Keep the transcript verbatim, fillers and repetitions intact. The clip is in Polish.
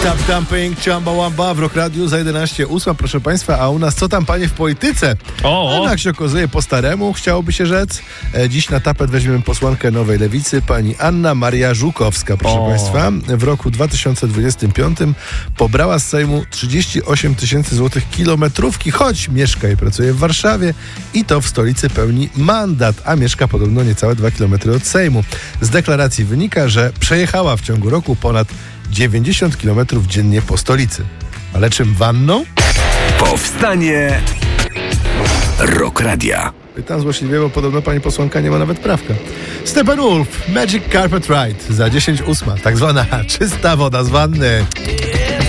Tap Tamping, Chamba Wamba w Rock Radiu za jedenaście ósma, proszę Państwa, a u nas co tam, panie, w polityce? O, o. A jak się okazuje, po staremu, chciałoby się rzec. E, dziś na tapet weźmiemy posłankę Nowej Lewicy, pani Anna Maria Żukowska, proszę O. Państwa. W roku dwa tysiące dwudziestym piątym pobrała z Sejmu trzydzieści osiem tysięcy złotych kilometrówki, choć mieszka i pracuje w Warszawie i to w stolicy pełni mandat, a mieszka podobno niecałe dwa kilometry od Sejmu. Z deklaracji wynika, że przejechała w ciągu roku ponad dziewięćdziesiąt kilometrów dziennie po stolicy. Ale czym wanną? Powstanie Rock Radia. Pytam złośliwie, bo podobno pani posłanka nie ma nawet prawka. Steppenwolf, Magic Carpet Ride za dziesięć ósma, tak zwana czysta woda z wanny.